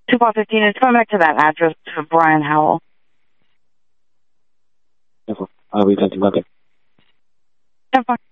2415, it's coming back to that address for Brian Howell. I'll be sent to nothing. 10-4.